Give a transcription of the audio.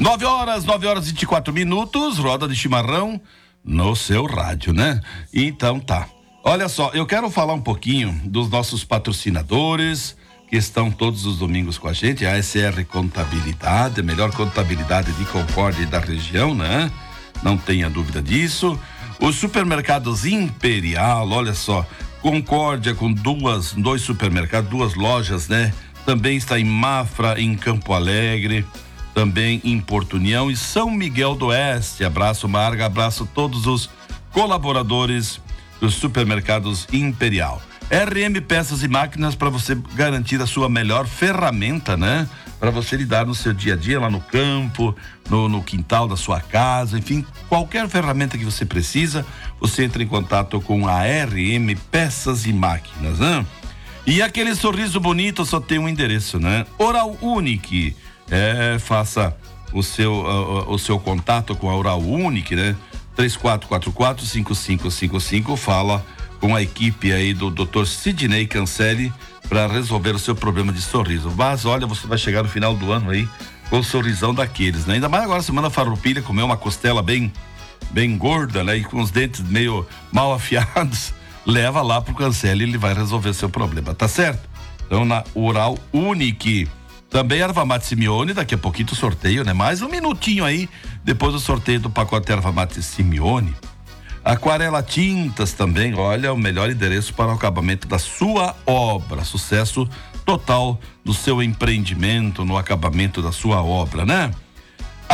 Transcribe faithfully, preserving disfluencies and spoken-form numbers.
Nove horas, nove horas e vinte e quatro minutos, roda de chimarrão no seu rádio, né? Então tá. Olha só, eu quero falar um pouquinho dos nossos patrocinadores que estão todos os domingos com a gente. A S R Contabilidade, a melhor contabilidade de Concórdia e da região, né? Não tenha dúvida disso. Os supermercados Imperial, olha só, Concórdia com duas, dois supermercados, duas lojas, né? Também está em Mafra, em Campo Alegre, também em Porto União e São Miguel do Oeste. Abraço, Marga, abraço todos os colaboradores dos supermercados Imperial. R M Peças e Máquinas, para você garantir a sua melhor ferramenta, né? Para você lidar no seu dia a dia, lá no campo, no, no quintal da sua casa, enfim, qualquer ferramenta que você precisa, você entra em contato com a R M Peças e Máquinas, né? E aquele sorriso bonito só tem um endereço, né? Oral Unique. É, faça o seu, uh, o seu contato com a Oral Unique, né? três quatro quatro quatro, cinco cinco cinco cinco, fala com a equipe aí do doutor Sidney Cancelli para resolver o seu problema de sorriso. Mas olha, você vai chegar no final do ano aí com o sorrisão daqueles, né? Ainda mais agora, semana farroupilha, comer uma costela bem, bem gorda, né? E com os dentes meio mal afiados, leva lá pro Cancelli e ele vai resolver o seu problema, tá certo? Então, na Oral Unique. Também Erva Mate Simeone, daqui a pouquinho o sorteio, né? Mais um minutinho aí, depois do sorteio do pacote Erva Mate Simeone. Aquarela Tintas também, olha, o melhor endereço para o acabamento da sua obra. Sucesso total do seu empreendimento, no acabamento da sua obra, né?